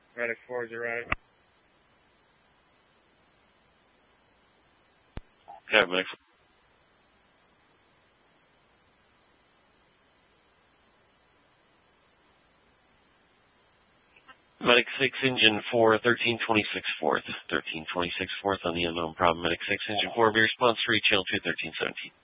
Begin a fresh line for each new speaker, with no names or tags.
Medic 4, is it right?
Yeah, Medic. Medic 6, Engine 4, 1326 4th. 1326 4th on the unknown problem. Medic 6, Engine 4, be response to reach L2 1317.